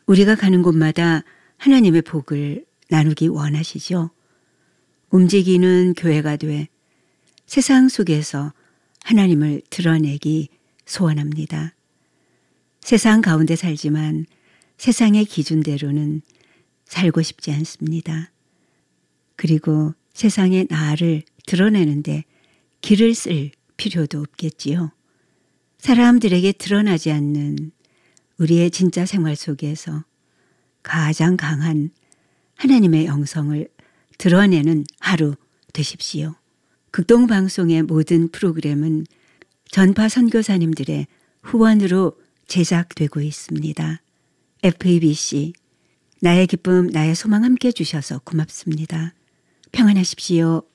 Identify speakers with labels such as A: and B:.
A: 우리가 가는 곳마다 하나님의 복을 나누기 원하시죠. 움직이는 교회가 돼 세상 속에서 하나님을 드러내기 소원합니다. 세상 가운데 살지만 세상의 기준대로는 살고 싶지 않습니다. 그리고 세상의 나를 드러내는데 길을 쓸 필요도 없겠지요. 사람들에게 드러나지 않는 우리의 진짜 생활 속에서 가장 강한 하나님의 영성을 드러내는 하루 되십시오. 극동방송의 모든 프로그램은 전파 선교사님들의 후원으로 제작되고 있습니다. FEBC, 나의 기쁨, 나의 소망 함께 해주셔서 고맙습니다. 평안하십시오.